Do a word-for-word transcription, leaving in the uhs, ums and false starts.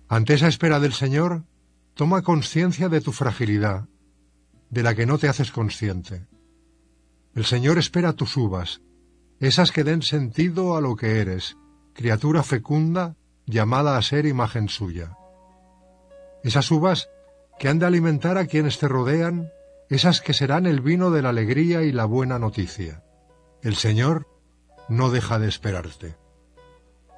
Ante esa espera del Señor, toma conciencia de tu fragilidad, de la que no te haces consciente. El Señor espera tus uvas, esas que den sentido a lo que eres, criatura fecunda llamada a ser imagen suya. Esas uvas que han de alimentar a quienes te rodean, esas que serán el vino de la alegría y la buena noticia. El Señor no deja de esperarte.